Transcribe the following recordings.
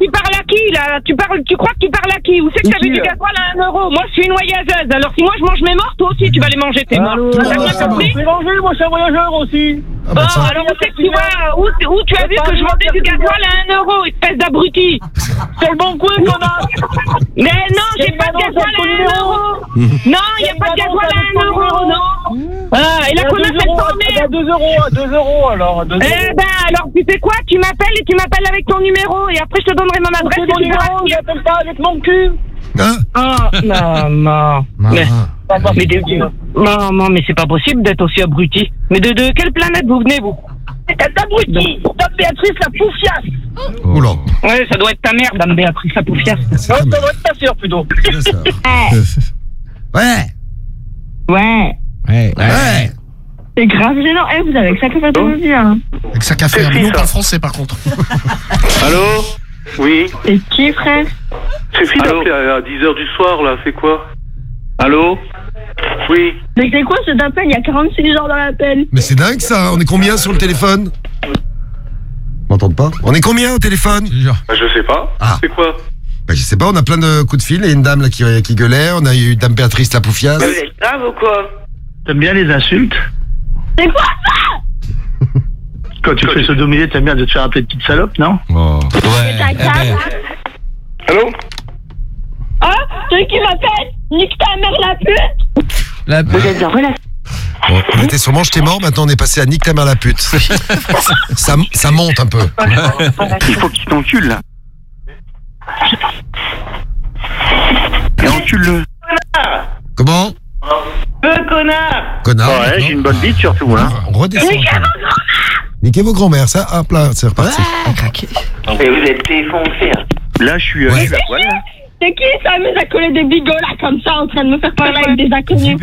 tu parles à qui, là? Tu crois que tu parles à qui? Où c'est que t'as vu du gasoil à 1 euro? Moi, je suis une voyageuse. Alors, si moi, je mange mes morts, toi aussi, tu vas les manger, tes morts. T'as bien compris? Je vais manger, moi, je suis un voyageur aussi. Bon, alors, où c'est que tu vas? Où tu as vu que je vendais du gasoil à 1 euro, espèce d'abruti? C'est le bon coin, connard. Mais non, j'ai pas de gasoil à 1 euro. Non, il n'y a pas de gasoil à 1 euro, non. Ah, et la connasse, elle s'emmerde. À 2 euros, alors. Eh ben, alors, tu sais quoi? Tu m'appelles et tu m'appelles avec ton numéro et après, je te donnerai mon adresse. Ton numéro, j'appelle pas avec mon cul. Hein? Ah, non. Maman, mais c'est pas possible d'être aussi abruti. Mais de quelle planète vous venez, vous? Abruti. Dame Béatrice, la poufiasse. Oula. Ouais, ça doit être ta mère, Dame Béatrice, la poufiasse. Non, ça doit être ta sœur, plutôt. Ouais. Ouais. C'est grave gênant. Vous avez que ça qu'à faire de vos vies, hein. Avec sa café. Mais on parle français, par contre. Allô? Oui. C'est qui, frère? C'est fini d'appeler à 10h du soir, là, c'est quoi? Allô? Oui. Mais c'est quoi cet appel? Il y a 46 heures dans l'appel. Mais c'est dingue, ça. On est combien sur le téléphone? M'entendent pas? On est combien au téléphone? Bah, je sais pas. Ah. C'est quoi? Bah, je sais pas, on a plein de coups de fil. Il y a une dame là qui gueulait. On a eu Dame Béatrice la poufiasse. Vous êtes grave ou quoi? T'aimes bien les insultes? C'est quoi ça? Quand tu fais sodomiser, t'aimes bien de te faire appeler de petite salope, non? Oh. C'est ta carte. Allô? Ah, celui qui m'appelle? Nique ta mère la pute. Vous êtes en relation? Bon, on était sur Mange t'es mort, maintenant on est passé à Nique ta mère la pute. ça monte un peu. Il faut qu'il t'encule, là. Et encule-le. Comment? Connard. Ouais, j'ai une bonne bite surtout, hein. On redescend. Niquez vos grand-mères, ça, hop là, c'est reparti. Et vous êtes défoncé. Là, je suis à poil, là. C'est qui ça m'amuse à coller des bigots là comme ça en train de me faire parler avec des inconnus?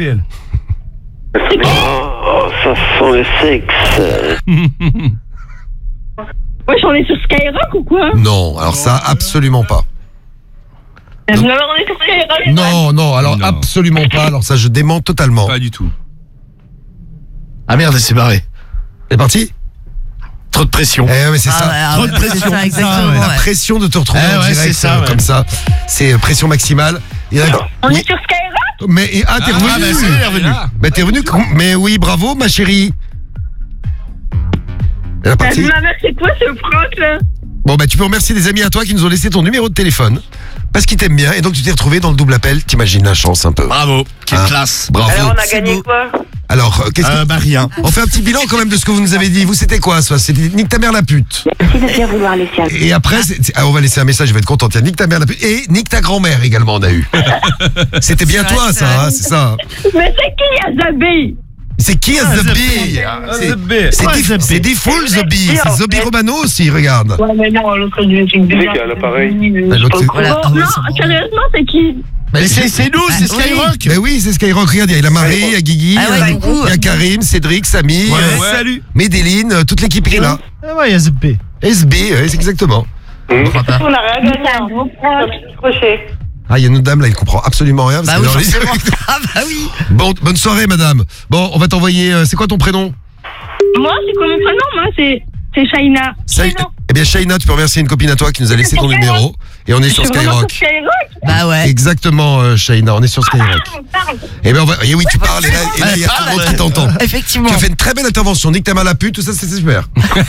Oh, ça sent le sexe. Ouais, j'en ai sur Skyrock ou quoi? Non, alors ça, absolument pas. On est sur Skyrock. Non, alors absolument pas. Alors ça, je dément totalement. Pas du tout. Ah merde, elle s'est barrée. Elle est partie? Trop de pression. Eh ouais, c'est ça. Trop de pression. C'est ça, exactement. La pression de te retrouver en direct c'est ça, comme ça. C'est pression maximale. On est sur Skyrock? Mais t'es revenu. bah, c'est elle est revenue. Mais t'es revenu. Mais oui, bravo, ma chérie. Elle est partie. Ma mère, c'est quoi ce froc là? Bon, bah, tu peux remercier des amis à toi qui nous ont laissé ton numéro de téléphone. Parce qu'ils t'aiment bien. Et donc, tu t'es retrouvé dans le double appel. T'imagines la chance un peu. Bravo. Quelle classe. Bravo. Alors, on a gagné quoi? Alors, qu'est-ce que. Bah rien. On fait un petit bilan quand même de ce que vous nous avez dit. Vous, c'était quoi, ça? C'était nique ta mère la pute. Merci de bien vouloir laisser un... Et après, on va laisser un message, je vais être content. Tiens, nique ta mère la pute. Et nique ta grand-mère également, on a eu. C'était bien C'est toi, vrai, ça, c'est hein, c'est ça. Mais c'est qui Azabi? C'est qui Zabi? C'est des foules Zabi. C'est Zabi Romano aussi, regarde. Ouais, mais non, l'autre, je vais C'est qui à l'appareil? Voilà. Non, sérieusement, c'est qui? Mais c'est nous, c'est Skyrock. Mais oui, c'est Skyrock. Regarde, il y a Marie, il y a Guigui, Ah ouais, du coup. il y a Karim, Cédric, Samy, Salut. Médéline, toute l'équipe qui est là. Ah ouais, il y a ZP. SB, ouais, c'est exactement. On a rien gagné. Ah, il y a une dame là, il comprend absolument rien. Bah parce oui, que forcément. Ah bah oui. Bon, bonne soirée, madame. Bon, on va t'envoyer. C'est quoi ton prénom? Moi, c'est quoi mon prénom? Moi, c'est Shaina. Eh bien, Shaina, tu peux remercier une copine à toi qui nous a laissé ton numéro. Et on est sur Skyrock. Bah ouais. Exactement, Shaina, on est sur Skyrock. Eh bien, et oui, tu parles, et là, il y a tout le monde qui t'entend. Effectivement. Tu as fait une très belle intervention. Nique ta mère la pute, tout ça, c'est super.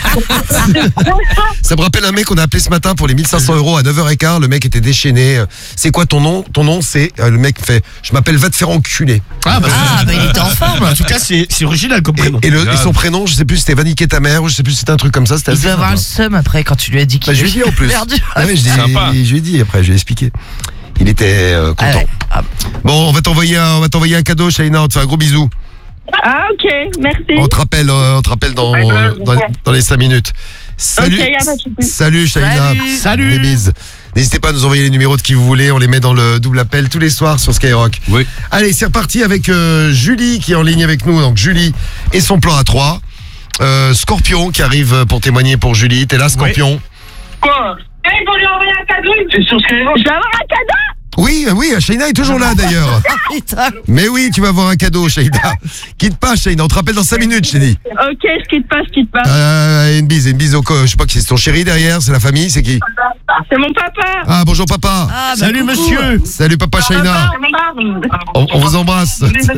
Ça me rappelle un mec qu'on a appelé ce matin pour les 1500 € à 9h15. Le mec était déchaîné. C'est quoi ton nom? Ton nom, c'est. Le mec fait. Je m'appelle Va te faire enculer. Ah bah il était en forme. En tout cas, c'est original comme prénom. Et son prénom, je sais plus, c'était Va niquer ta mère, ou je sais plus, c'était un truc comme ça. C'était Il assez devait avoir le sympa. seum après quand tu lui as dit qu'il Bah, je lui ai dit en plus. perdu. Ah ouais, je lui ai dit après, je lui ai expliqué. Il était content. Ah ouais. Ah. Bon, on va t'envoyer un cadeau, Shaina. On te fait un gros bisou. Ah, ok, merci. On te rappelle dans les 5 minutes. Salut, Ok, y a pas de souci. salut Shaina. Salut. Des bises. N'hésitez pas à nous envoyer les numéros de qui vous voulez. On les met dans le double appel tous les soirs sur Skyrock. Oui. Allez, c'est reparti avec Julie qui est en ligne avec nous. Donc Julie et son plan à 3. Scorpion qui arrive pour témoigner pour Julie. T'es là, Scorpion? Quoi? Ils vont lui envoyer un cadeau. C'est sur Skyrock. Je vais avoir un cadeau? Oui, Shaina est toujours là d'ailleurs. Mais oui, tu vas avoir un cadeau, Shaina. Quitte pas, Shaina, on te rappelle dans 5 minutes, je t'ai dit. Ok, je quitte pas. Une bise au je sais pas qui c'est ton chéri derrière, c'est la famille, c'est qui? C'est mon papa. Ah, bonjour papa. Ah, bah, Salut coucou. monsieur. Salut papa Shaina. On vous embrasse. Très bien.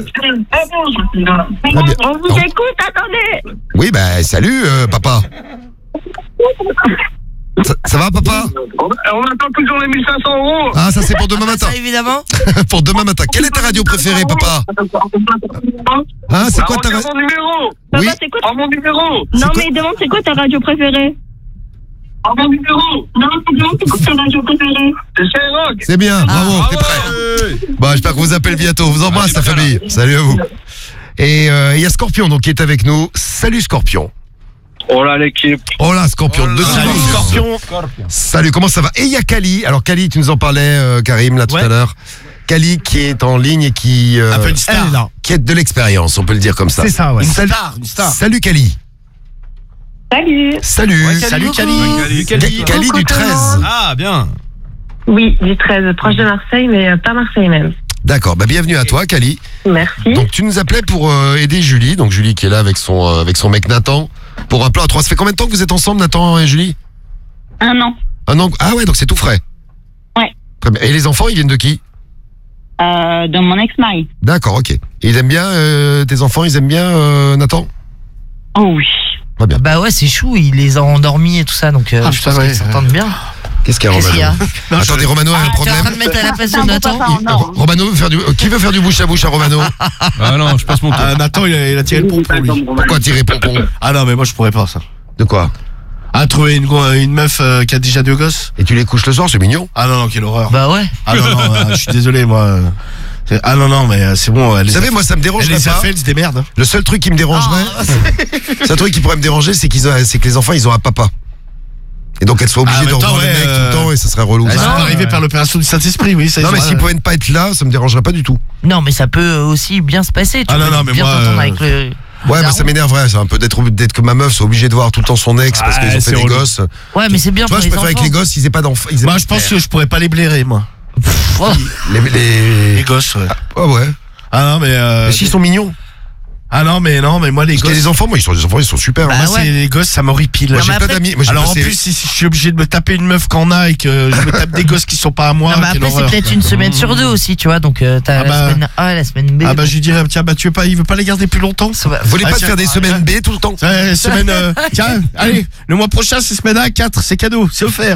On vous écoute, attendez. Oui, salut papa. Ça va papa? On attend toujours les 1500 €. Ah, ça c'est pour demain matin. Ça, évidemment. Pour demain matin. Quelle est ta radio préférée papa? Hein, c'est quoi ta radio? Mon numéro. Oui. Papa, c'est quoi Mon numéro. Non, mais demande, c'est quoi ta radio préférée? Mon numéro. Non, demande, c'est quoi ta radio préférée? C'est Skyrock. C'est bien, bravo, t'es prêt. Bon, j'espère qu'on vous appelle bientôt. On vous embrasse la famille. Salut à vous. Et il y a Scorpion donc qui est avec nous. Salut Scorpion. Oh là l'équipe. Oh là Scorpion, Salut Scorpion. Salut, comment ça va? Et il y a Kali. Alors Kali, tu nous en parlais Karim là tout à l'heure. Kali qui est en ligne et qui Un peu une star. qui a de l'expérience, on peut le dire comme ça. C'est ça, ouais. Une star. Salut Kali. Salut. Salut. Ouais, salut Kali. Kali du 13. Ah, bien. Oui, du 13, proche de Marseille, mais pas Marseille même. D'accord, bienvenue à toi Kali. Merci. Donc tu nous appelais pour aider Julie, donc Julie qui est là avec son mec Nathan pour un plan à 3. Ça fait combien de temps que vous êtes ensemble Nathan et Julie? 1 an. Un an. Ah ouais, donc c'est tout frais. Ouais. Très bien. Et les enfants, ils viennent de qui? De mon ex-mari. D'accord, ok. Et ils aiment bien tes enfants, ils aiment bien Nathan? Oh oui. Très bien. Bah ouais, c'est chou, il les a endormis et tout ça, donc je pense qu'ils s'entendent bien. Qu'est-ce qu'il y a Qu'est-ce qu'il y a? Attendez, Romano a un Tu es en problème. train de mettre à la place de Nathan? Romano veut faire qui veut faire du bouche à bouche à Romano? Ah non, je passe mon tour. Nathan, il a tiré le pompon, lui. Pourquoi tirer pompon? Ah non, mais moi, je pourrais pas, ça. De quoi? Ah, trouver une meuf qui a déjà 2 gosses? Et tu les couches le soir, c'est mignon. Ah non, quelle horreur. Bah ouais. Ah non, je suis désolé, moi. Ah non, mais c'est bon. Vous savez, moi ça me dérangerait les pas. affaires, se démerdent. Le seul truc qui me dérangerait, c'est un truc qui pourrait me déranger, c'est que les enfants ils ont un papa. Et donc elles soient obligées de revoir les mecs tout le temps et ça serait relou. Ça peut arriver par l'opération du Saint-Esprit, oui. Non mais s'ils pouvaient ne pas être là, ça me dérangerait pas du tout. Non, mais ça peut aussi bien se passer. Tu Ah non, peux non, mais bien moi, t'entendre avec le... Ouais, mais ça m'énerverait, c'est un peu d'être que ma meuf soit obligée de voir tout le temps son ex parce qu'ils ont fait des gosses. Ouais, mais c'est bien Tu vois, pour je les préfère enfants. avec les gosses, ils aient pas d'enfants. Moi, je pense que je pourrais pas les blairer, moi. Oh. Les gosses, ouais. Ah ouais. Ah non, mais. Mais s'ils sont mignons. Ah non, mais moi, les Parce qu'il y a gosses. des enfants, moi, les enfants, ils sont super. Bah, Moi, ouais. c'est les gosses, ça m'horripile. Moi, Non, j'ai mais plein après- d'amis. Moi, j'ai Alors en passé- plus, si je suis obligé de me taper une meuf qu'en a et que je me tape des gosses qui sont pas à moi, Non, mais quelle après, c'est horreur, peut-être quoi. une semaine sur 2 aussi, tu vois, donc t'as Ah bah. la semaine A et la semaine B. Ah bah je lui dirais tiens il veut pas les garder plus longtemps. Ça va. Vous voulez Ah, pas tiens, faire des semaines B tout le temps? Ouais, semaine tiens allez le mois prochain c'est semaine A4 c'est cadeau c'est offert.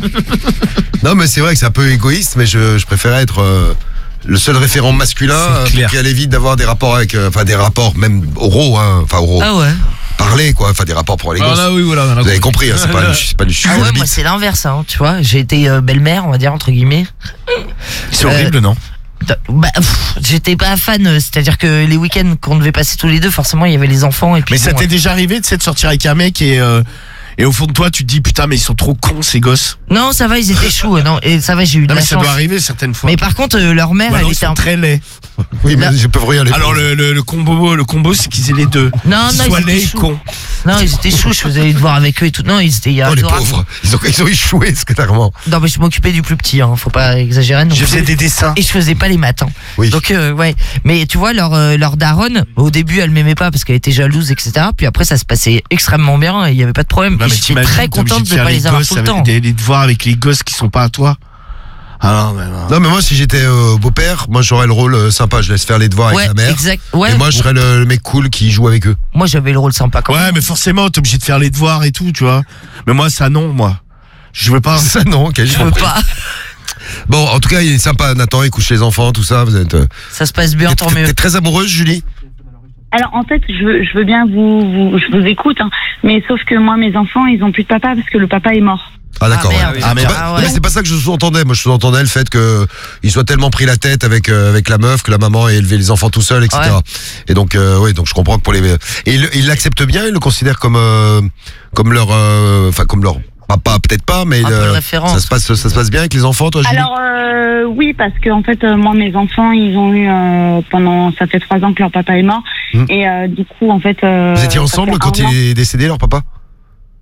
Non, mais c'est vrai que c'est un peu égoïste, mais je préférais être le seul référent masculin C'est clair. qui allait vite d'avoir des rapports avec, enfin des rapports même oraux, hein, enfin oraux, Ah ouais. parler quoi, enfin des rapports pour les gosses. oui voilà. Vous avez compris, hein, c'est pas du Ah ouais, moi c'est l'inverse, hein, tu vois. J'ai été belle-mère, on va dire, entre guillemets. C'est horrible non? Bah, j'étais pas fan, c'est-à-dire que les week-ends qu'on devait passer tous les deux, forcément il y avait les enfants et puis. Mais ça bon, t'est déjà arrivé tu sais de sortir avec un mec et au fond de toi tu te dis putain mais ils sont trop cons ces gosses. Non, ça va, ils étaient choux, non, et ça va, j'ai eu de Non la mais ça chance. doit arriver certaines fois. Mais par contre, leur mère, Ou alors, elle ils était sont un très laids. Oui, mais Là- je peux rien les Alors le combo c'est qu'ils aient les deux. Non, Qu'ils non, soient ils étaient laids et choux. cons. Non, ils étaient choux, je faisais les devoirs avec eux et tout. Non, ils étaient Oh les adorables. pauvres, ils ont échoué, c'est clairement. Non, mais je m'occupais du plus petit, hein, faut pas exagérer. non Je plus. faisais des dessins. Et je faisais pas les maths. Hein. Oui. Donc ouais. Mais tu vois, leur daronne, au début, elle m'aimait pas parce qu'elle était jalouse, etc. Puis après, ça se passait extrêmement bien et il y avait pas de problème. Non, Et mais j'étais t'imagines, très t'es obligé contente de faire pas les avoir gosses tout le avec temps. les devoirs avec les gosses qui sont pas à toi. Ah non mais non. Non mais moi si j'étais beau-père, moi j'aurais le rôle sympa, je laisse faire les devoirs Ouais, avec la mère. exact. Ouais. Et moi je serais le mec cool qui joue avec eux. Moi, j'avais le rôle sympa quand même. Ouais mais forcément t'es obligé de faire les devoirs et tout tu vois. Mais moi ça non moi. Je veux pas. Ça non, ok, j'ai Je veux compris. pas. Bon, en tout cas, il est sympa, Nathan, il couche les enfants, tout ça. Vous êtes. Ça se passe bien, tant mieux. T'es très amoureuse, Julie? Alors en fait, je veux bien je vous écoute, hein, mais sauf que moi, mes enfants, ils ont plus de papa parce que le papa est mort. Ah d'accord. Ah, merde. ouais. Ah, merde. C'est pas- Ah, non, ouais. mais c'est pas ça que je sous-entendais. Moi, je sous-entendais le fait que il soit tellement pris la tête avec la meuf que la maman ait élevé les enfants tout seul, etc. Ouais. Et donc, oui, donc je comprends que pour les. Et il l'accepte bien, il le considère comme leur, enfin comme leur papa, peut-être pas, mais Un peu de référence. ça se passe bien avec les enfants, toi, Julie? Alors oui, parce que en fait, moi, mes enfants, ils ont eu ça fait 3 ans que leur papa est mort, et du coup, en fait. Vous étiez ensemble quand il est décédé, leur papa?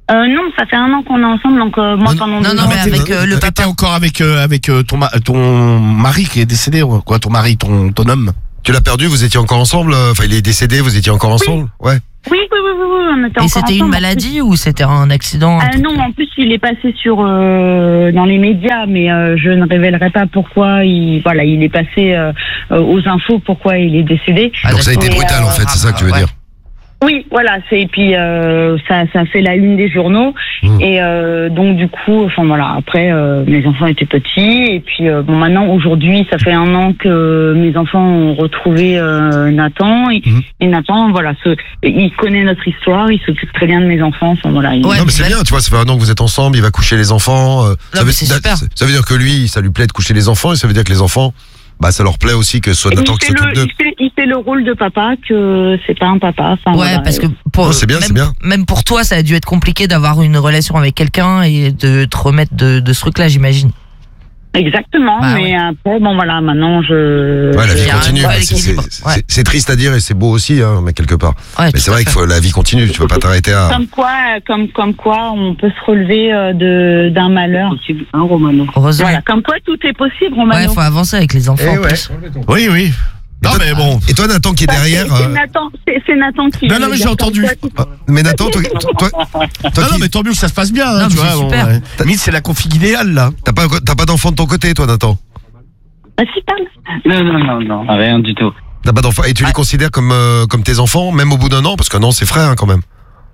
Non, ça fait 1 an qu'on est ensemble, donc moi pendant Non, mais avec le T'étais papa. encore avec ton mari qui est décédé, quoi, ton mari, ton homme. Tu l'as perdu, vous étiez encore ensemble, enfin il est décédé, vous étiez encore ensemble? Ouais. Oui, on était Et encore c'était une ensemble. maladie ou c'était un accident? Non, en plus il est passé dans les médias, mais je ne révélerai pas pourquoi il est passé aux infos pourquoi il est décédé. Donc ça a été Mais, brutal en fait, c'est ça que tu veux dire? Oui, voilà, et puis ça fait la une des journaux et donc du coup, enfin voilà, après mes enfants étaient petits et puis maintenant aujourd'hui ça fait 1 an que mes enfants ont retrouvé Nathan et Nathan voilà, il connaît notre histoire, il s'occupe très bien de mes enfants, enfin voilà. Ouais, non mais c'est bien, tu vois, ça fait 1 an que vous êtes ensemble, il va coucher les enfants. Non, mais c'est super. Ça veut dire que lui, ça lui plaît de coucher les enfants et ça veut dire que les enfants, bah ça leur plaît aussi que ce soit Nathan qui s'occupe d'eux. Il fait le rôle de papa, que c'est pas un papa. Enfin, Ouais, voilà. parce que c'est bien, même, c'est bien. Même pour toi, ça a dû être compliqué d'avoir une relation avec quelqu'un et de te remettre de ce truc-là, j'imagine. Exactement, Bah, mais après, bon voilà, maintenant je... Ouais, la vie Il y a un continue. bon mais équilibre. Ouais. C'est triste à dire et c'est beau aussi, hein, mais quelque part. Ouais, Mais tout c'est à vrai fait. que la vie continue, tu peux pas t'arrêter à... Comme quoi, on peut se relever d'un malheur. Romano. Heureusement. Voilà, comme quoi tout est possible, Ouais, Romano. faut avancer avec les enfants. Eh en ouais. plus. Oui. Non, mais bon. Et toi Nathan qui est derrière... C'est Nathan qui... Non, mais j'ai entendu. Mais Nathan, toi Non, mais tant mieux que ça se passe bien, Non, tu mais vois. c'est bon, super. ouais. Limite, c'est la config idéale, là. t'as pas d'enfant de ton côté toi Nathan? Si, parle. Non, rien du tout. T'as pas d'enfant et tu les considères comme tes enfants, même au bout d'1 an, parce qu'un an c'est frais hein, quand même.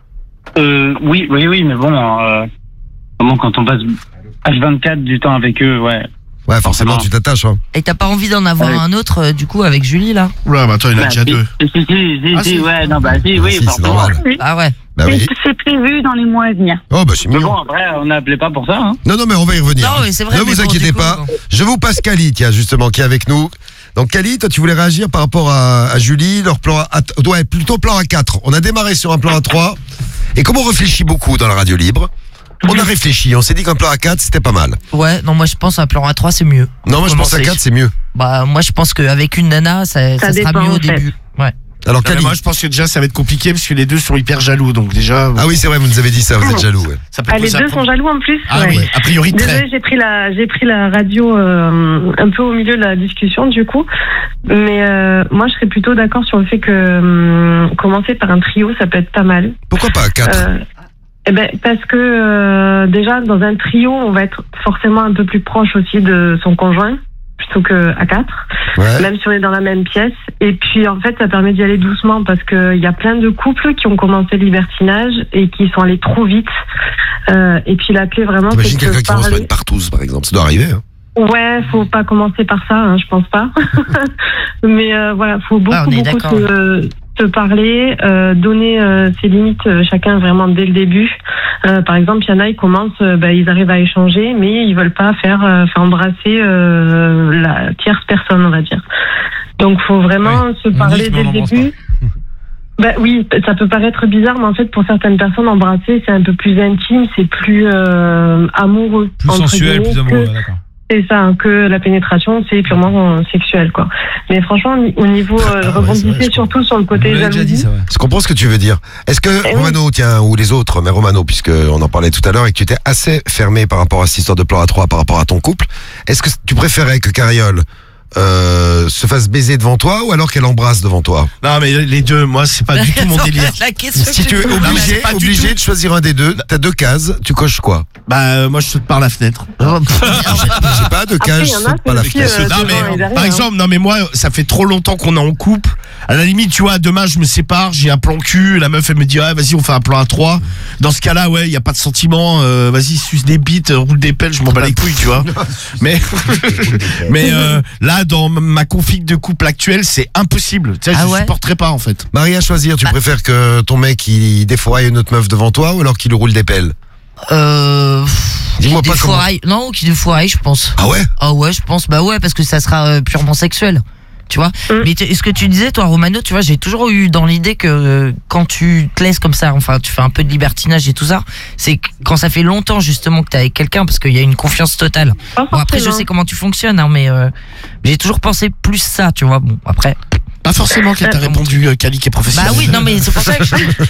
Oui, mais bon, comment quand on passe H24 du temps avec eux, ouais. Ouais, forcément tu t'attaches. Hein. Et t'as pas envie d'en avoir un autre, du coup, avec Julie, là? Oula, bah attends, il en a déjà 2. Si, ouais, non, bah si, oui, Si, c'est forcément. normal. Ah ouais. Bah oui. C'est prévu dans les mois à venir. Oh bah c'est Mais mignon. bon, après, on n'appelait pas pour ça, hein. Non, mais on va y revenir. Non, mais c'est vrai, Ne mais vous bon, inquiétez du coup, pas. bon. Je vous passe Kali, tiens, justement, qui est avec nous. Donc, Kali, toi, tu voulais réagir par rapport à Julie, leur plan ouais, plutôt plan A4. On a démarré sur un plan A3. Et comme on réfléchit beaucoup dans la radio libre, on a réfléchi. On s'est dit qu'un plan A4, c'était pas mal. Ouais, non, moi je pense un plan A3, c'est mieux. Non, moi, je pense Commencer. A4, c'est mieux. Bah, moi je pense qu'avec une nana, ça sera dépend, mieux en au fait. début. Ouais. Alors, Non, mais Kali. moi, je pense que déjà, ça va être compliqué parce que les deux sont hyper jaloux. Donc, déjà. Ah oui, c'est vrai, vous nous avez dit ça, vous êtes jaloux. Ouais. Ça peut Ah, les poser un deux sont problème. jaloux en plus. Ah ouais. oui, a priori, très. Désolée, j'ai pris la radio un peu au milieu de la discussion du coup, mais moi je serais plutôt d'accord sur le fait que commencer par un trio ça peut être pas mal. Pourquoi pas A4 Parce que déjà dans un trio on va être forcément un peu plus proche aussi de son conjoint plutôt que à 4, Ouais. même si on est dans la même pièce. Et puis en fait ça permet d'y aller doucement parce qu'il y a plein de couples qui ont commencé le libertinage et qui sont allés trop vite. Et puis la clé vraiment c'est T'imagines de quelqu'un qui commence par parler. une partouze, par exemple. Ça doit arriver. Hein. Ouais, faut pas commencer par ça, hein, je pense pas. Mais voilà, faut beaucoup, on est beaucoup d'accord. te parler, donner ses limites chacun vraiment dès le début. Par exemple, il y en a, ils commencent, ils arrivent à échanger, mais ils veulent pas faire embrasser la tierce personne, on va dire. Donc, faut vraiment se parler dès le début. Bah oui, ça peut paraître bizarre, mais en fait, pour certaines personnes, embrasser, c'est un peu plus intime, c'est plus amoureux. Plus entre sensuel, guillemets, plus amoureux, d'accord. c'est ça, hein, que la pénétration, c'est purement sexuel, quoi. Mais franchement, au niveau, rebondissez surtout sur le côté Vous l'avez déjà dit, jalousie. ça, ouais. Je comprends ce que tu veux dire. Est-ce que oui. Romano, tiens, ou les autres, mais Romano, puisque on en parlait tout à l'heure et que tu étais assez fermé par rapport à cette histoire de plan A3, par rapport à ton couple, est-ce que tu préférais que Cariole se fasse baiser devant toi ou alors qu'elle embrasse devant toi? Non, mais les deux, moi, c'est pas du tout mon délire. La question Si tu es Non, mais c'est pas du obligé tout. de choisir un des deux, t'as 2 cases, tu coches quoi? Bah, moi, je saute par la fenêtre. J'ai pas de Après, cage, il y je en a saute pas la qui fenêtre. aussi, Non, devant et mais, derrière, par hein. exemple, non, mais moi, ça fait trop longtemps qu'on est en couple. À la limite, tu vois, demain, je me sépare, j'ai un plan cul, la meuf, elle me dit, ah, vas-y, on fait un plan A3. Dans ce cas-là, ouais, il y a pas de sentiment, vas-y, suce des bites, roule des pelles, je m'en bats les couilles, tu vois. Mais, là, dans ma config de couple actuelle, c'est impossible. Tu sais, Ah je ouais supporterais pas, en fait. Marie, à choisir, tu préfères que ton mec il défouraille une autre meuf devant toi ou alors qu'il lui roule des pelles? Dis-moi Qui pas comment. défouraille. Non, qui défouraille, je pense. Ah ouais? Ah ouais, je pense. Bah ouais, parce que ça sera purement sexuel. Tu vois. Mais ce que tu disais, toi, Romano, tu vois, j'ai toujours eu dans l'idée que quand tu te laisses comme ça, enfin, tu fais un peu de libertinage et tout ça, c'est quand ça fait longtemps justement que t'es avec quelqu'un, parce qu'il y a une confiance totale. Pas Bon, après, je forcément. sais comment tu fonctionnes, hein, mais j'ai toujours pensé plus ça, tu vois. Bon, après. Pas forcément qu'elle t'a répondu, Kali, qui est professionnel. Bah oui, non, mais c'est pour ça que je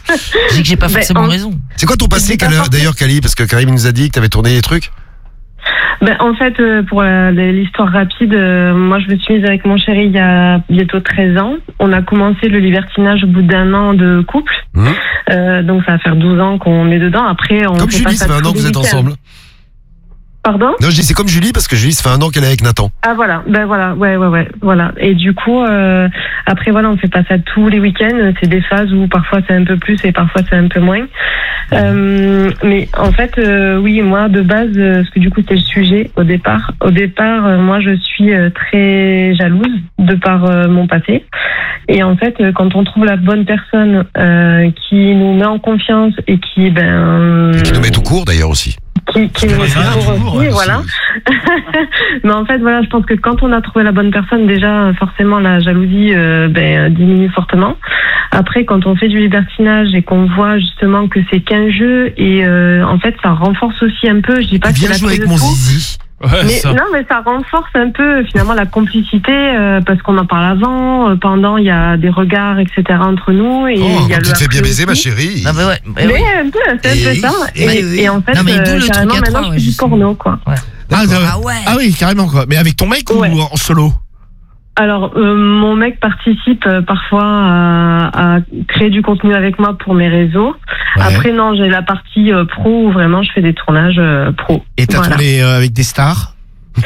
Je dis que j'ai pas forcément raison. C'est quoi ton passé, d'ailleurs, Kali? Parce que Karim nous a dit que t'avais tourné des trucs. En fait, pour l'histoire rapide, moi je me suis mise avec mon chéri il y a bientôt 13 ans. On a commencé le libertinage au bout d'un an de couple. Donc ça va faire 12 ans qu'on est dedans. Après, on comme Julie, ça fait un an que vous êtes ensemble. Pardon? Non, je dis c'est comme Julie parce que Julie, ça fait un an qu'elle est avec Nathan. Ah voilà, voilà. Et du coup, après voilà, on fait pas ça tous les week-ends. C'est des phases où parfois c'est un peu plus et parfois c'est un peu moins. Mais en fait, oui, moi de base, parce que du coup c'était le sujet au départ. Au départ, moi je suis très jalouse de par mon passé. Et en fait, quand on trouve la bonne personne qui nous met en confiance et qui nous met tout court d'ailleurs aussi. Qui nous met tout court aussi, voilà. Mais en fait, voilà, je pense que quand on a trouvé la bonne personne, déjà forcément la jalousie diminue fortement. Après, quand on fait du libertinage et qu'on voit justement que c'est qu'un jeu et en fait ça renforce aussi un peu. Je dis pas que c'est la jouer avec mon zizi. Mais ça renforce un peu finalement la complicité parce qu'on en parle avant, pendant il y a des regards etc entre nous et il y a tu te fais bien baiser ma chérie. Un peu, c'est un peu ça. Et en fait, carrément maintenant je fais du porno quoi. Ah oui, carrément quoi. Mais avec ton mec ou en solo? Alors, mon mec participe parfois à créer du contenu avec moi pour mes réseaux. Ouais. Après, non, j'ai la partie pro où vraiment je fais des tournages pro. Et t'as tourné avec des stars?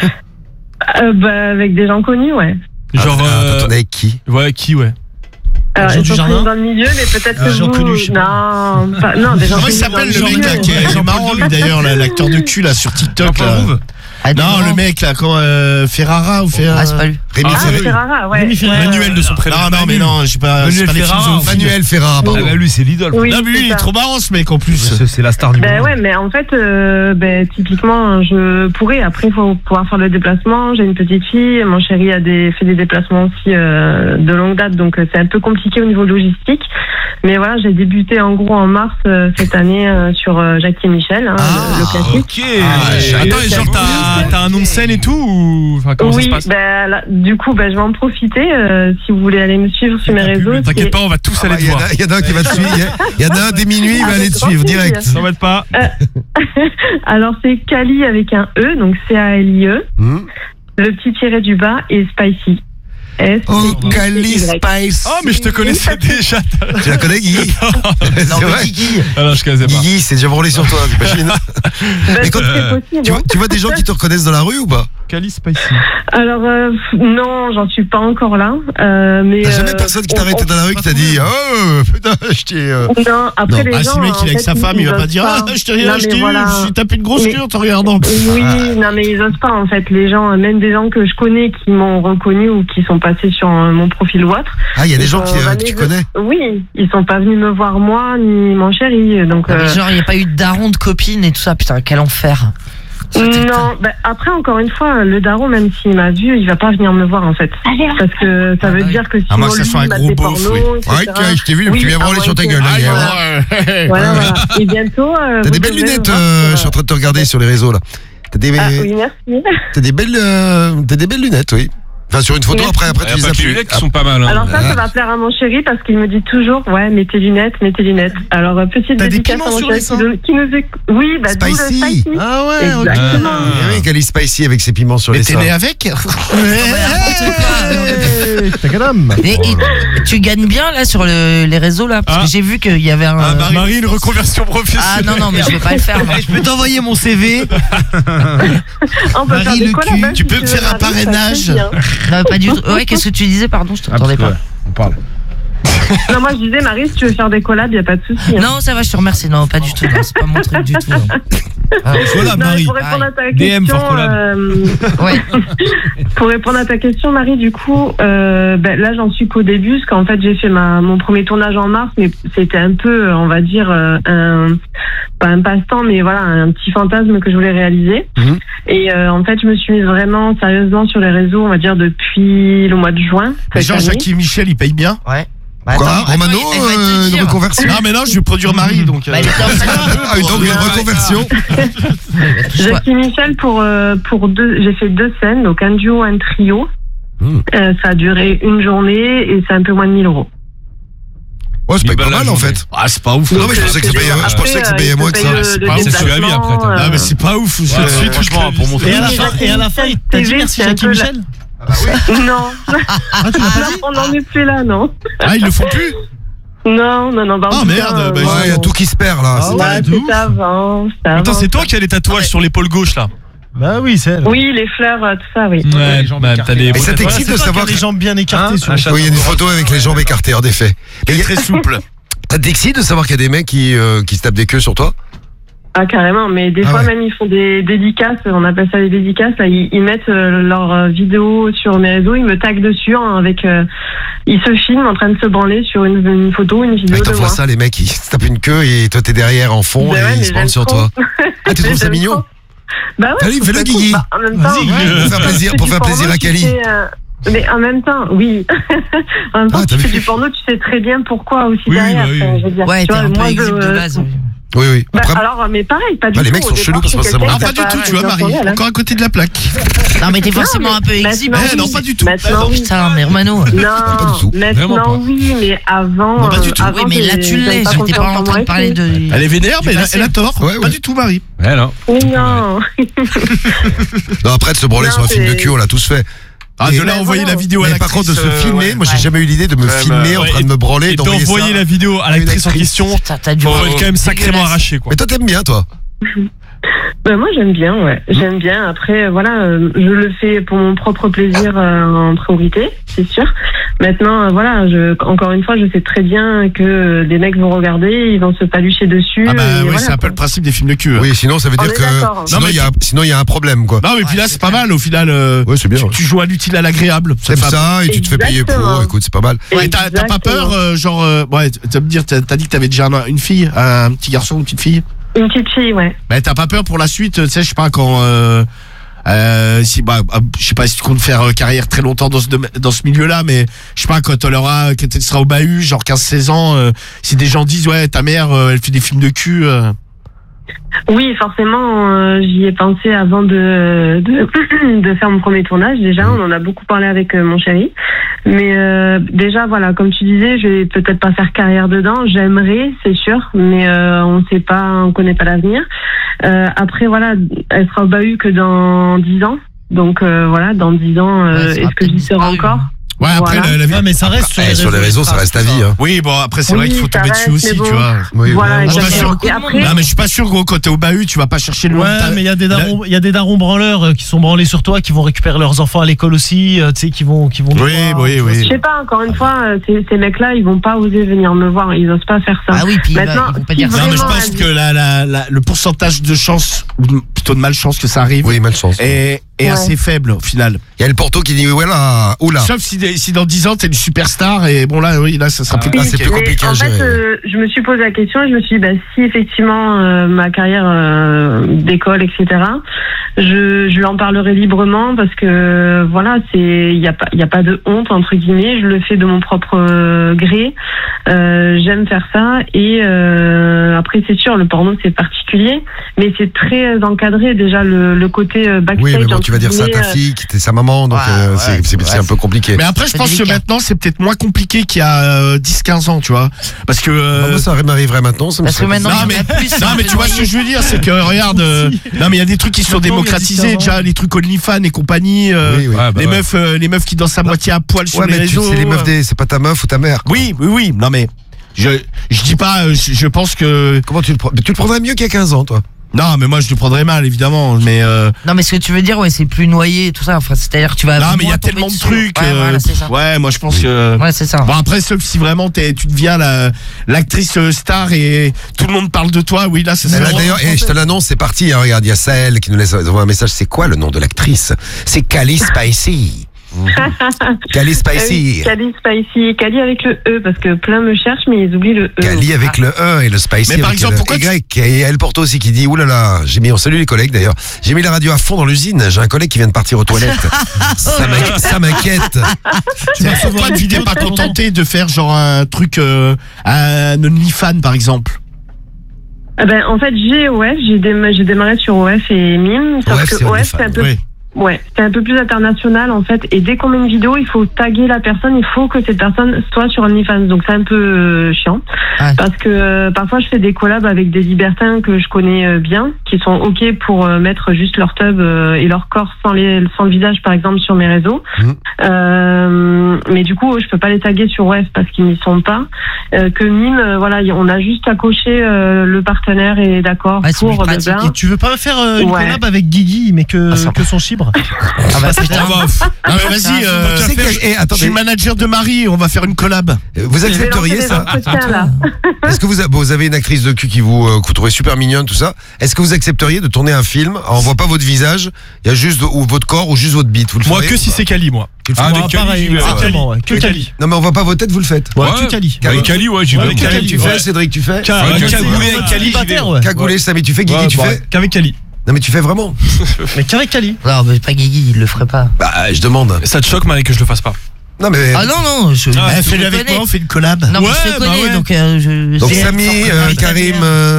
Avec des gens connus, ouais. Genre, t'as tourné avec qui? Ouais, qui, ouais. Alors, ils sont dans le milieu, mais peut-être que vous... Connus, non, des gens comment il s'appelle le mec là qui est marrant lui d'ailleurs, l'acteur de cul là sur TikTok là. Non, le mec là, Ferrara ou Ferrara. Ah, c'est pas lui. Ferrara, ouais. Manuel de son prénom. Non, mais non, j'ai pas. Manuel Ferrara, pardon. Lui, c'est l'idole. Oui, non, mais lui, il est trop marrant ce mec en plus. C'est la star du monde. Ouais, mais en fait, typiquement, je pourrais. Après, il faut pouvoir faire le déplacement. J'ai une petite fille. Mon chéri a fait des déplacements aussi de longue date, donc c'est un peu compliqué au niveau logistique. Mais voilà, j'ai débuté en gros en mars cette année sur Jackie et Michel, le classique. Ok. Attends, et genre t'as un nom de scène et tout ou comment ça se passe? Du coup, je vais en profiter. Si vous voulez aller me suivre sur mes réseaux. T'inquiète pas, on va tous aller te voir. Il y en a un qui va te suivre. Il y en a un dès minuit, il va aller te suivre direct. T'embête pas. Alors c'est Kali avec un E, donc C-A-L-I-E. Le petit tiré du bas et Spicy. Kali Spice. Oh, mais je te connaissais déjà. Tu la connais, Guigui? Non, mais Guigui. Alors, je connaissais pas. Guigui, c'est déjà branlé sur toi, t'imagines? Mais quand tu vois des gens qui te reconnaissent dans la rue ou pas? Kali Spicy. Alors, non, j'en suis pas encore là. Mais t'as jamais personne qui t'a arrêté dans la rue qui t'a dit oh putain, je t'ai. Non, après les gens. Si le mec il est avec sa femme, il va pas dire ah, je t'ai tapé une grosse queue en te regardant. Oui, non, mais ils osent pas en fait. Les gens, même des gens que je connais qui m'ont reconnu ou qui sont passés sur mon profil ou autre. Ah, il y a des gens que tu connais? Oui, ils sont pas venus me voir moi ni mon chéri. Donc. Genre, il n'y a pas eu de daron, de copine et tout ça. Putain, quel enfer. Non, après encore une fois, le daron, même s'il m'a vu, il va pas venir me voir en fait, parce que ça veut dire que si moi que ça soit un gros beauf, je t'ai vu, tu viens branler sur ta gueule. Voilà. Et bientôt. T'as des belles lunettes. Je suis en train de te regarder sur les réseaux là. Oui, merci. T'as des belles lunettes, oui. Enfin, sur une photo, après tu les as plus. Les lunettes qui sont pas mal. Alors ça va plaire à mon chéri parce qu'il me dit toujours, ouais, mets tes lunettes. Alors, petite dédicace à mon chéri qui nous écoute. Oui, Spicy. Ah ouais, exactement. Oui, Kali Spicy avec ses piments sur les seins. Mais t'es né avec? Et tu gagnes bien là sur les réseaux là, parce que j'ai vu qu'il y avait un. Marie, une reconversion professionnelle. Ah non, mais je vais pas le faire. Je peux t'envoyer mon CV. Marie le cul. Tu peux me faire un parrainage? Non, pas du tout. Ouais, qu'est-ce que tu disais, pardon, je t'entendais pas. On parle. Non, moi je disais, Marie, si tu veux faire des collabs, y a pas de souci. Non, ça va, je te remercie. Non, pas du tout. Non, c'est pas mon truc du tout. Voilà, Marie. Pour répondre à ta question, ouais. Pour répondre à ta question, Marie, du coup, là j'en suis qu'au début, parce qu'en fait j'ai fait mon premier tournage en mars, mais c'était un peu, on va dire, pas un passe-temps, mais voilà, un petit fantasme que je voulais réaliser. Et en fait, je me suis mise vraiment sérieusement sur les réseaux, on va dire, depuis le mois de juin. Genre, Jackie et Michel, ils payent bien? Ouais. Quoi, Romano, une reconversion? Non, mais non, je vais produire Marie, donc. Donc une reconversion. Jackie Michel pour j'ai fait 2 scènes, donc un duo, un trio. Ça a duré une journée et c'est un peu moins de 1 000 €. Ouais, c'est pas mal en fait. Ah, c'est pas ouf. Non, mais je pensais que ça payait moins que ça. C'est pas ouf, c'est la vie après. Ah, mais c'est pas ouf. Franchement, pour mon frère. Et à la fin, il t'a dit merci Jackie Michel? Non. Tu l'as pas dit? On n'en est plus là, non. Ah, ils le font plus? Non. Ah merde, Ouais, il y a tout qui se perd là. C'est avant. Attends, c'est toi qui as les tatouages sur l'épaule gauche là. Bah oui, c'est elle. Oui, les fleurs, tout ça, oui. Ouais, t'as des. Mais ça t'excite de savoir les jambes bien écartées sur Oui, il y a des photos avec les jambes écartées, en effet. Et très souple. Ça t'excite de savoir qu'il y a des mecs qui se tapent des queues sur toi? Ah, carrément, mais des fois même ils font des dédicaces, on appelle ça des dédicaces, là, ils mettent leurs vidéos sur mes réseaux, ils me taguent dessus, avec ils se filment en train de se branler sur une photo, une vidéo Ils de t'envoient moi. ça, les mecs, ils se tapent une queue et toi t'es derrière en fond Bah ouais, et ils mais se branlent sur j'aime toi. trop. Ah, tu trouves ça mignon? Bah ouais. Allez, fais-le, je trouve Guigui. ça cool. Bah, en même temps, Vas-y, pour faire plaisir à Kali. Mais en même temps, oui. En même temps, tu fais du porno, tu sais très bien pourquoi aussi derrière. Je veux dire, Ouais, tu t'es vois, un peu moi, exhibe de base. Oui. Bah, alors, mais pareil, pas du tout. Les mecs sont chelous parce que c'est bon. Ah, pas du tout, tu vois, Marie. Encore à côté de la plaque. Non, mais t'es forcément un peu exhibe. Non, pas du tout. Putain, mais Romano. Non, maintenant oui, mais avant. Non, pas du tout. Oui, mais là tu l'es, j'étais pas en train de parler de. Elle est vénère, mais elle a tort. Pas du tout, Marie. Ouais, non. Non. Non, après de se branler sur un film de cul, on l'a tous fait. Ah, de là envoyer la vidéo à mais l'actrice. par contre, de se filmer, moi j'ai jamais eu l'idée de me filmer en train de me branler Et et d'envoyer d'envoyer ça. la vidéo à l'actrice en question. T'as dû. Faut être quand même sacrément arraché quoi. Mais toi t'aimes bien, toi? Moi j'aime bien, ouais. J'aime bien. Après, voilà, je le fais pour mon propre plaisir en priorité, c'est sûr. Maintenant, voilà, encore une fois, je sais très bien que des mecs vont regarder, ils vont se palucher dessus. Ah bah oui, voilà, c'est un peu le principe des films de cul. Oui, sinon ça veut dire que sinon il y a un problème quoi. Non mais puis là c'est pas mal au final. Ouais, c'est bien. Tu joues à l'utile à l'agréable. T'aimes ça et tu te fais payer pour. Écoute, c'est pas mal. Ouais, t'as pas peur, ouais, tu vas me dire, t'as dit que t'avais déjà une fille, un petit garçon, une petite fille. Une petite fille, ouais. Mais t'as pas peur pour la suite, tu sais, je sais pas quand. Je sais pas si tu comptes faire carrière très longtemps dans ce milieu-là, mais je sais pas quand quand tu seras au bahut, genre 15-16 ans, si des gens disent ouais ta mère elle fait des films de cul. Oui, forcément, j'y ai pensé avant de faire mon premier tournage. Déjà, on en a beaucoup parlé avec mon chéri. Mais déjà, voilà, comme tu disais, je vais peut-être pas faire carrière dedans. J'aimerais, c'est sûr, mais on sait pas, on connaît pas l'avenir. Après, voilà, elle sera au bahut que dans 10 ans. Donc voilà, dans 10 ans, est-ce que j'y serai encore? Ouais, après, voilà. la vie, mais ça reste sur les réseaux, ça reste ta vie. Hein. Oui, bon, après, c'est vrai qu'il faut tomber dessus aussi, bon. tu vois. Oui, voilà, je suis pas sûr. Après... Non, mais je suis pas sûr, gros, quand t'es au bahut, tu vas pas chercher le. Ouais, mais il y a des darons branleurs qui sont branlés sur toi, qui vont récupérer leurs enfants à l'école aussi, tu sais, qui vont. Oui. Je sais pas, encore une fois, ces mecs-là, ils vont pas oser venir me voir, ils osent pas faire ça. Ah oui, puis maintenant, ils vont pas dire ça. Non, mais je pense que le pourcentage de chance, ou plutôt de malchance que ça arrive. Oui, malchance. Est assez faible au final. Il y a le Porto qui dit voilà, oula. Sauf si dans 10 ans t'es une superstar et bon là oui là ça sera plus compliqué. C'est plus compliqué à gérer. En fait, je me suis posé la question et je me suis dit si effectivement ma carrière d'école etc. Je lui en parlerai librement parce que voilà il y a pas de honte entre guillemets. Je le fais de mon propre gré. J'aime faire ça et après c'est sûr le porno c'est particulier mais c'est très encadré déjà le côté backstage. Oui, mais bon, tu vas dire ça à ta fille qui était sa maman donc c'est un peu compliqué. Mais après je pense que maintenant c'est peut-être moins compliqué qu'il y a 10-15 ans tu vois parce que ça m'arriverait maintenant ça me parce que maintenant non mais tu vois ce que je veux dire c'est que regarde non mais il y a des trucs qui sont démocratisés déjà les trucs OnlyFans et compagnie les meufs qui dansent à moitié à poil sur les réseaux. C'est les meufs c'est pas ta meuf ou ta mère. Oui non mais je dis pas je pense que comment tu le prends? Tu le prendrais mieux qu'il y a 15 ans toi. Non, mais moi je le prendrais mal évidemment, mais non, mais ce que tu veux dire, ouais, c'est plus noyé, tout ça. Enfin, c'est-à-dire que tu vas. Non, mais il y a tellement de trucs. Ouais, voilà, c'est ça. Ouais, moi je pense que. Ouais, c'est ça. Bon après, sauf si vraiment tu deviens l'actrice star et tout le monde parle de toi, oui là c'est ça. D'ailleurs, je te l'annonce, c'est parti. Hein, regarde, il y a Sahel qui nous laisse un message. C'est quoi le nom de l'actrice? C'est Kali Spicy. Kali Spicy. Kali Spicy. Kali avec le E parce que plein me cherchent mais ils oublient le E. Kali avec le E et le Spicy. Mais par exemple, le pourquoi Y. Et elle Porto aussi qui dit oulala, on salue les collègues d'ailleurs. J'ai mis la radio à fond dans l'usine. J'ai un collègue qui vient de partir aux toilettes. ça m'inquiète. Pourquoi tu t'es pas contenté de faire genre un truc un OnlyFans par exemple? En fait j'ai démarré sur OF et Mime sauf que OF c'est un peu Ouais, c'est un peu plus international en fait. Et dès qu'on met une vidéo, il faut taguer la personne. Il faut que cette personne soit sur OnlyFans. Donc c'est un peu chiant parce que parfois je fais des collabs avec des libertins que je connais bien, qui sont ok pour mettre juste leur tub et leur corps sans le visage par exemple sur mes réseaux. Mais du coup, je peux pas les taguer sur Web parce qu'ils n'y sont pas. Que Mime, voilà, on a juste à cocher le partenaire est d'accord pour le bain. Et tu veux pas faire une collab avec Guigui, mais que son chibre? Ah bah c'est vas-y, je suis manager de Marie, on va faire une collab. Vous accepteriez ça? Est-ce que vous avez une actrice de cul que vous trouvez super mignonne, tout ça? Est-ce que vous accepteriez de tourner un film? Alors, on voit pas votre visage, il y a juste ou votre corps ou juste votre bite. Vous le Moi ferez? que si c'est Kali, moi. Avec Kali, que Kali. Non mais on voit pas votre tête, vous le faites. Ouais, que Kali. Avec Kali, ouais, j'y vais. Kali, tu fais, Cédric, tu fais? Cagoulé avec Kali, j'y vais. Cagoulé, Samy, tu fais? Guigui, tu fais? Qu'avec Kali. Non mais tu fais vraiment? Mais qu'avec Kali. Non, mais pas Guigui, il le ferait pas. Bah, je demande. Ça te choque, Marie, que je le fasse pas? Non mais. Ah non, fais-le avec moi, on fait une collab. Non, mais je te connais, donc Samy, Karim,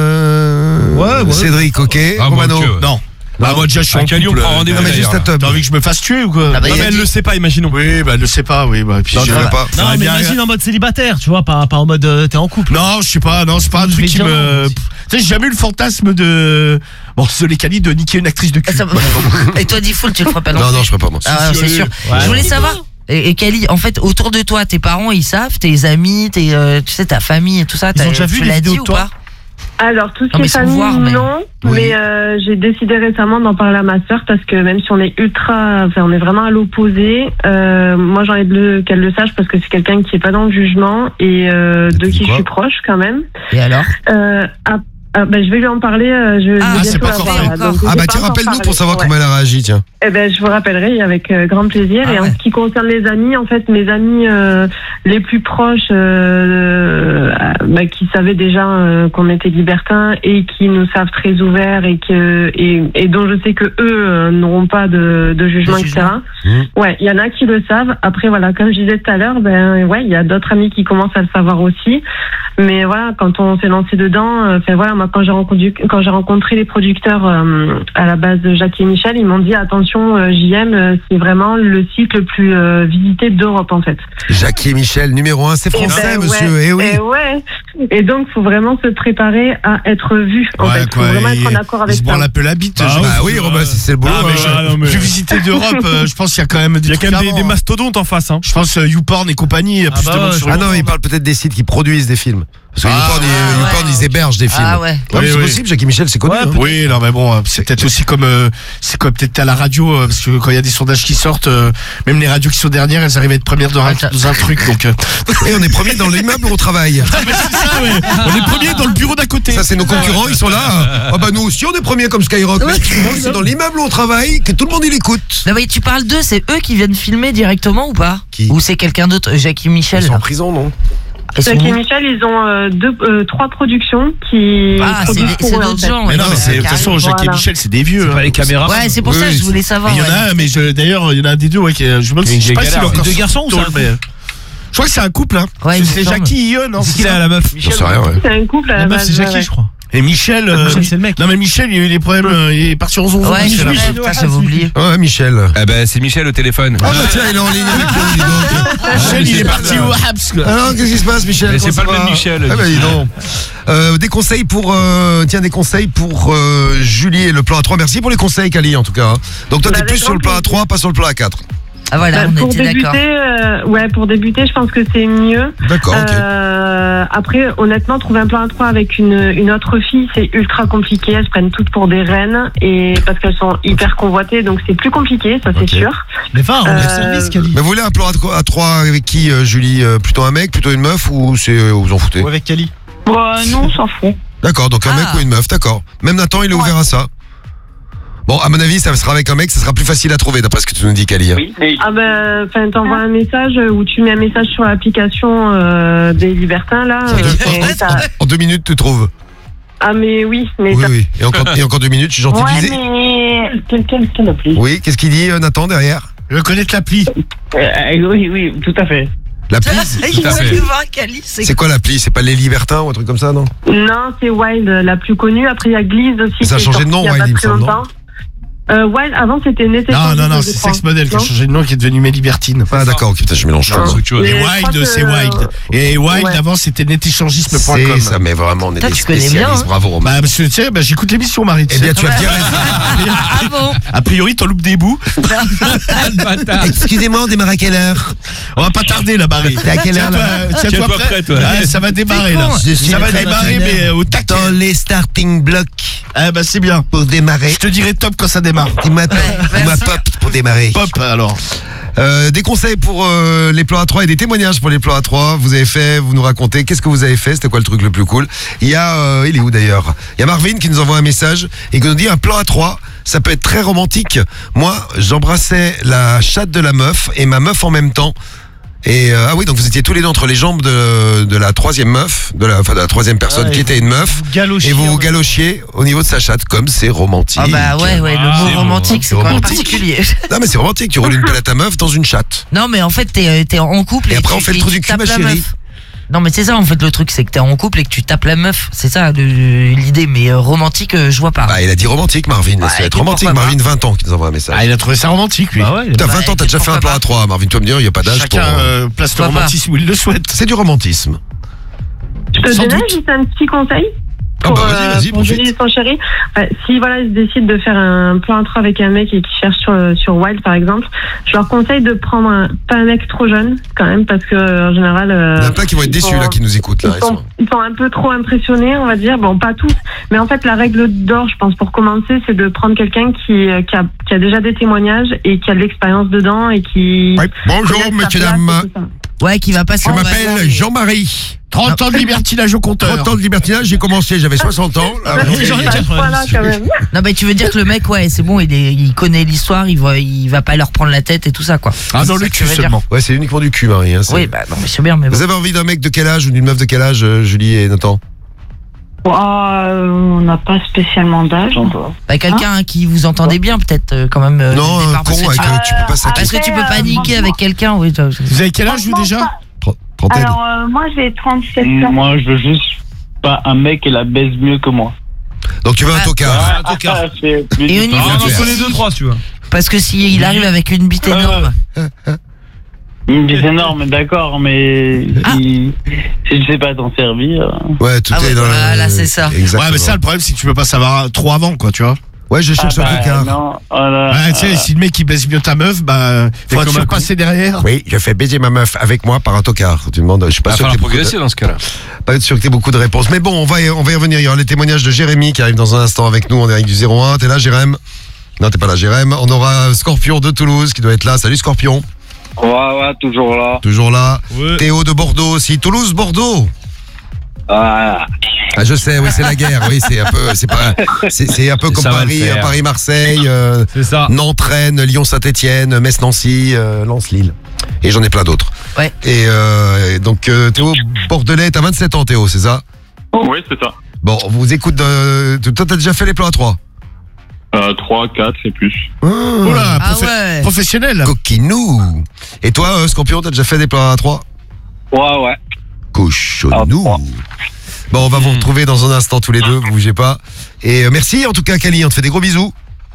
Cédric, ok. Romano. Non. Bah moi déjà je suis en Kali, on couple. prend rendez-vous. Non mais juste à top. T'as envie que je me fasse tuer ou quoi? Ah bah, Non mais elle le sait pas, imaginons. Oui, bah elle le sait pas, oui. Bah, puis Non, je veux pas. Non, mais imagine en mode célibataire, tu vois, pas en mode t'es en couple. Non, je sais pas, non, c'est pas un truc qui me. Tu sais, j'ai jamais eu le fantasme de. Bon, désolé Kali, de niquer une actrice de cul. Et toi, Diffoul, tu le ferais pas non? Non, je ferais pas moi. Ah, c'est sûr. Je voulais savoir. Et Kali, en fait, autour de toi, tes parents, ils savent, tes amis, tu sais, ta famille et tout ça, Ils ont déjà vu les vidéos dit de ou toi? pas? Alors, tout ce Non, qui mais est sans famille, voir, mais- non. Oui. Mais j'ai décidé récemment d'en parler à ma sœur parce que même si on est on est vraiment à l'opposé, moi j'ai envie qu'elle le sache parce que c'est quelqu'un qui est pas dans le jugement et de qui je suis proche quand même. Et alors? Je vais lui en parler. c'est pas encore fait encore. Ah bah tiens, rappelle-nous pour savoir comment elle a réagi, tiens. Eh ben, je vous rappellerai avec grand plaisir. Ah et en ouais. ce qui concerne les amis, en fait, mes amis les plus proches, qui savaient déjà qu'on était libertins et qui nous savent très ouverts et dont je sais que eux n'auront pas de jugement, etc. Ouais, il y en a qui le savent. Après, voilà, comme je disais tout à l'heure, il y a d'autres amis qui commencent à le savoir aussi. Mais voilà, quand on s'est lancé dedans, moi, quand j'ai rencontré les producteurs à la base de Jackie et Michel, ils m'ont dit attention, JM, c'est vraiment le site le plus visité d'Europe en fait. Jackie et Michel, numéro 1, c'est français, monsieur. Eh oui. Et donc, faut vraiment se préparer à être vu. En fait, faut vraiment être en accord avec ça. Il se branle un peu la bite. Oui, Robin, c'est le boulot. J'ai visité d'Europe, je pense qu'il y a quand même des trucs. Il y a quand même des mastodontes en face. Je pense YouPorn et compagnie. Non, il parle peut-être des sites qui produisent des films. Parce que YouPorn, ils hébergent des films. Ah ouais. Non, mais c'est possible, Jackie Michel, c'est connu. Oui, non, mais bon, c'est peut-être aussi comme peut-être à la radio, parce que quand il y a des sondages qui sortent, même les radios qui sont dernières, elles arrivent à être premières dans un truc. Donc, et on est premier dans l'immeuble où on travaille. C'est ça, ouais. On est premier dans le bureau d'à côté. Ça, c'est nos concurrents, ils sont là. Ah bah nous aussi, on est premier comme Skyrock. Mais c'est dans l'immeuble où on travaille que tout le monde il écoute. Non mais tu parles d'eux, c'est eux qui viennent filmer directement ou pas? Ou c'est quelqu'un d'autre? Jackie Michel? Ils sont en prison, non? Jackie et Michel, ils ont 3 productions qui. Ah, c'est d'autres gens. Mais non, mais de toute façon, Jackie et Michel, c'est des vieux. C'est pas les caméras. Ouais, c'est pour ça que je voulais savoir. Il y en a un, mais d'ailleurs, il y en a un des deux, je me demande si je sais pas s'il est encore deux garçons ou ça? Je crois que c'est un couple, hein. Ouais, c'est Jackie et Ion, non? C'est qui là, la meuf? J'en sais rien, ouais. C'est un couple à La meuf, c'est Jackie, je crois. Et Michel, c'est le mec. Non mais Michel, il a eu des problèmes, il est parti en zonzon. Ouais, j'avais oublié. Ouais, Michel. Eh ben, c'est Michel au téléphone. Ah bah tiens, il est en ligne avec nous, dis donc. Michel, il est parti au Habs. Alors, qu'est-ce qui se passe, Michel? Mais c'est pas le même Michel. Ah bah dis donc. Des conseils pour Julie et le plan A3. Merci pour les conseils, Kali, en tout cas. Donc toi, t'es plus sur le plan A3, pas sur le plan A4. Ah voilà, on était d'accord. Pour débuter, je pense que c'est mieux. D'accord, ok. Après, honnêtement, trouver un plan A3 avec une autre fille, c'est ultra compliqué. Elles se prennent toutes pour des reines et parce qu'elles sont hyper convoitées, donc c'est plus compliqué, ça c'est sûr. Mais va, on est service, Kali. Mais vous voulez un plan A3 avec qui, Julie? Plutôt un mec, plutôt une meuf ou vous en foutez? Ou avec Kali. Non, on s'en fout. D'accord, donc un mec ou une meuf, d'accord. Même Nathan, il est ouvert à ça. Bon, à mon avis, ça sera avec un mec, ça sera plus facile à trouver, d'après ce que tu nous dis, Kali. Oui. T'envoies un message ou tu mets un message sur l'application des libertins, là. En 2 minutes, tu trouves. Ah, mais oui. Mais oui. Et encore 2 minutes, je suis gentil. Ouais, mais... Quelle appli? Oui, qu'est-ce qu'il dit, Nathan, derrière? Je veux connaître l'appli. Oui, tout à fait. L'appli? Il veut voir Kali. C'est quoi l'appli? C'est pas les libertins ou un truc comme ça, non? Non, c'est Wild, la plus connue. Après, il y a Gliz aussi. Ça a changé de nom, Wild, il me semble, non? Wild, avant c'était nécessaire. Non, c'est Sex Model qui a changé de nom, qui est devenu Mélibertine. Ah d'accord, ok, putain, je mélange tout. Et Wild, c'est Wild. Et Wild, avant, c'était netéchangisme.com. C'est ça, mais vraiment, on est des spécialistes. Bravo, Romain. Bah, parce que tu sais, j'écoute l'émission, Marie. Eh bien, tu as bien raison. Ah bon? A priori, t'en loupes des bouts. Excusez-moi, on démarre à quelle heure? On va pas tarder, là, Marie. T'es à quelle heure, là? Tiens-toi prêt, toi. Ça va démarrer, là. Ça va démarrer, mais au taquet. Dans les starting blocks. Ah, bah, c'est bien. Pour démarrer. Je te dirai top quand ça démarre. Dis-moi pop pour démarrer. Pop, alors. Des conseils pour les plans A3 et des témoignages pour les plans A3. Vous nous racontez qu'est-ce que vous avez fait, c'était quoi le truc le plus cool. Il y a, il est où d'ailleurs? Il y a Marvin qui nous envoie un message et qui nous dit un plan A3, ça peut être très romantique. Moi, j'embrassais la chatte de la meuf et ma meuf en même temps. Et ah oui, donc vous étiez tous les deux entre les jambes de la troisième meuf, de la troisième personne qui était une meuf, et vous galochiez au niveau de sa chatte, comme c'est romantique. Ah bah ouais, le mot romantique, c'est quand même particulier. Non mais c'est romantique, tu roules une pelle à ta meuf dans une chatte. Non mais en fait t'es en couple et après on fait le trou du cul, ma chérie. Non mais c'est ça en fait le truc, c'est que t'es en couple et que tu tapes la meuf, c'est ça l'idée, mais romantique je vois pas. Bah il a dit romantique Marvin, ça va être romantique. Marvin 20 ans qui nous envoie un message. Ah il a trouvé ça romantique lui. Bah ouais, t'as 20 ans, t'as déjà fait un plan à 3 Marvin, tu vas me dire il y a pas d'âge pour... Chacun place le romantisme où il le souhaite. C'est du romantisme. Je peux donner juste un petit conseil pour, vas-y, pour Julie et son chéri. Si voilà, ils décident de faire un plan à 3 avec un mec et qui cherche sur Wild par exemple, je leur conseille de prendre pas un mec trop jeune quand même, parce que en général il y en a plein qui vont être déçus là, qui nous écoutent là. Ils sont un peu trop impressionnés, on va dire. Bon, pas tous, mais en fait la règle d'or, je pense, pour commencer, c'est de prendre quelqu'un qui a déjà des témoignages et qui a de l'expérience dedans et qui... Oui. Bonjour messieurs dames. Ouais, qui va passer. Je m'appelle Jean-Marie. 30 ans de libertinage au compteur. 30 ans de libertinage, j'ai commencé, j'avais 60 ans. Non mais tu veux dire que le mec, ouais, c'est bon, il connaît l'histoire, il va pas leur prendre la tête et tout ça, quoi. Ah non, le cul seulement. Ouais, c'est uniquement du cul, Marie. Hein, oui, bah non, mais c'est bien. Mais vous avez envie d'un mec de quel âge ou d'une meuf de quel âge, Julie et Nathan? On n'a pas spécialement d'âge. Bah, quelqu'un qui vous entendez bien, peut-être, quand même. Non, un con, tu peux pas s'acquitter. Parce que tu peux pas niquer avec quelqu'un, oui. Vous avez quel âge, vous, déjà? Trentaine. Alors, moi, j'ai 37 ans. Moi, je veux juste pas un mec qui la baise mieux que moi. Donc, tu veux un tocard? Un tocard. Et au niveau on en connaît 2-3, tu vois. Parce que s'il arrive avec une bite énorme. Une bite énorme, d'accord, mais si je sais pas t'en servir. Ouais, tout est dans voilà, c'est ça. Exactement. Ouais, mais ça, le problème, c'est que tu peux pas savoir trop avant, quoi, tu vois. Ouais, je cherche un tocard. Ouais, tu sais, si le mec il baise mieux ta meuf, bah, faut toujours passer derrière. Oui, je fais baiser ma meuf avec moi par un tocard. Tu demandes, je suis pas sûr que progresser dans ce cas-là. Pas sûr que t'aies beaucoup de réponses. Mais bon, on va y revenir. Il y aura les témoignages de Jérémy qui arrive dans un instant avec nous. On est avec du 01. T'es là, Jérém? Non, t'es pas là, Jérém. On aura Scorpion de Toulouse qui doit être là. Salut, Scorpion. Ouais, toujours là. Toujours là. Ouais. Théo de Bordeaux aussi. Toulouse, Bordeaux. Ah, je sais, oui, c'est la guerre. Oui, c'est un peu comme Paris-Marseille, Nantes-Rennes, Lyon-Saint-Etienne, Metz-Nancy, Lens-Lille. Et j'en ai plein d'autres. Ouais. Et donc, Théo Bordelais, t'as 27 ans, Théo, c'est ça? Oui, c'est ça. Bon, on vous écoute. Toi, t'as déjà fait les plans à 3? 3, 4, c'est plus. Oula, ouais. Professionnel. Coquinou. Et toi, Scorpion, t'as déjà fait des plans à 3? Ouais. Cochonou. Bon, on va vous retrouver dans un instant tous les deux, vous bougez pas. Et merci en tout cas, Kali, on te fait des gros bisous.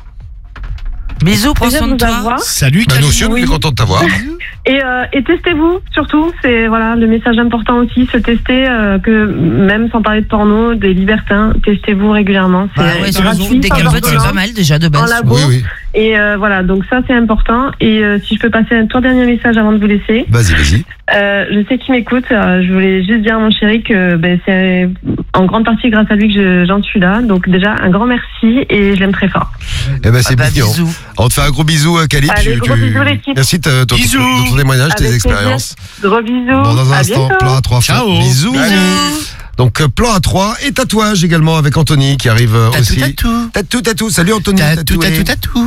Bisous, prends soin de toi. Salut, Kali. Nous aussi, on est content de t'avoir. Et testez-vous, surtout, c'est voilà le message important aussi, se tester, que même sans parler de porno, des libertins, testez-vous régulièrement. C'est gratuit, des capotes, c'est pas mal déjà de base. Oui. Et voilà, donc ça c'est important. Et si je peux passer un tout dernier message avant de vous laisser. Vas-y. Je sais qu'il m'écoute. Je voulais juste dire à mon chéri que c'est en grande partie grâce à lui que j'en suis là. Donc déjà un grand merci et je l'aime très fort. Eh ben c'est mignon. On te fait un gros bisou, Kali. Allez, gros bisous l'équipe. Merci de ton témoignage, tes expériences. Gros bisous. Bon, dans un instant, plan à 3. Ciao. Bisous. Donc plan à 3 et tatouage également avec Anthony qui arrive aussi. Tatou. Salut Anthony. Tatou.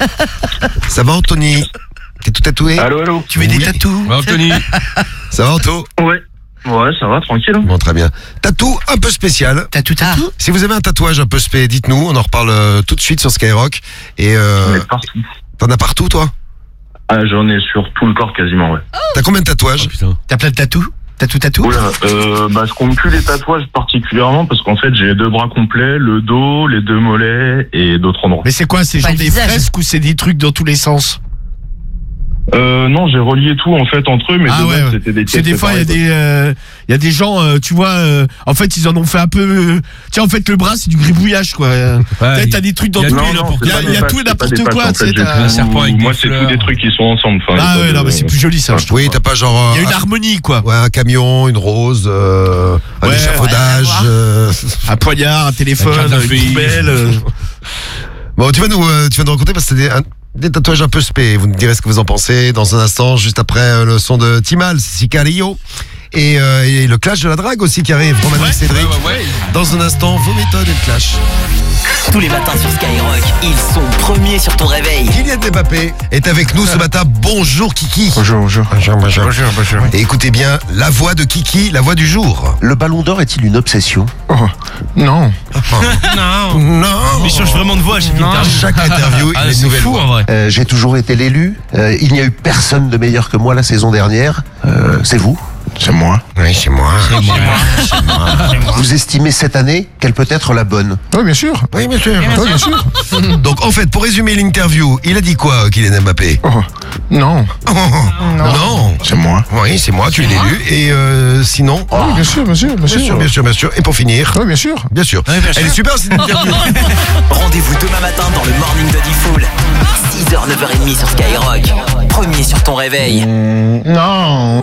Ça va Anthony? T'es tout tatoué? Allô. Tu veux des tatous? Anthony. Ça va Anto? Ouais, ça va, tranquille. Bon, très bien. Tatou un peu spécial. Tatou. Si vous avez un tatouage un peu spé, dites-nous, on en reparle tout de suite sur Skyrock. Et partout. T'en as partout toi? J'en ai sur tout le corps quasiment, ouais. T'as combien de tatouages? T'as plein de tatous? Tatou. Oula, je compte plus les tatouages particulièrement parce qu'en fait j'ai 2 bras complets, le dos, les 2 mollets et d'autres endroits. Mais c'est quoi, c'est genre des fresques ou c'est des trucs dans tous les sens? Non, j'ai relié tout en fait entre eux, mais c'était des pièces. Des fois, il y a des gens, tu vois, en fait, ils en ont fait un peu. Tiens, en fait, le bras, c'est du gribouillage, quoi. T'as des trucs dans tous les. Il y a tout et n'importe quoi. Un serpent avec moi, c'est tous des trucs qui sont ensemble. Ah ouais, non, mais c'est plus joli ça. Oui, t'as pas genre. Il y a une harmonie, quoi. Ouais, un camion, une rose, un échafaudage, un poignard, un téléphone, une poubelle. Bon, tu vas nous raconter parce que c'est des tatouages un peu spé. Vous nous direz ce que vous en pensez dans un instant, juste après le son de Timal, Sicario. Et le clash de la drague aussi qui arrive, Romain et Cédric. Dans un instant, vos méthodes et le clash. Tous les matins sur Skyrock, ils sont premiers sur ton réveil. Kylian Mbappé est avec nous ce matin. Bonjour Kiki. Bonjour. Et écoutez bien, la voix de Kiki, la voix du jour. Le ballon d'or est-il une obsession? Non. Non. Mais il change vraiment de voix à chaque interview. Chaque interview, il a une nouvelle fou, voix. en vrai. J'ai toujours été l'élu. Il n'y a eu personne de meilleur que moi la saison dernière. C'est vous? C'est moi. Oui, c'est moi. Vous estimez cette année qu'elle peut être la bonne? Oui, bien sûr. Oui, bien sûr. Donc, en fait, pour résumer l'interview, il a dit quoi, Kylian Mbappé? Non. Non. C'est moi. Oui, c'est moi, tu es l'élu. Et sinon? Oui, bien sûr. Et pour finir? Oui, bien sûr. Bien sûr. Elle est super, cette interview. Rendez-vous demain matin dans le Morning de Diffoul. 6h, 9h30 sur Skyrock. Premier sur ton réveil. Non.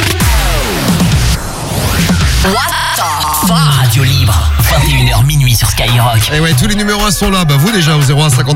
What the fuck? Radio libre, 21h minuit sur Skyrock. Et ouais, tous les numéros 1 sont là. Bah, vous déjà au 0150.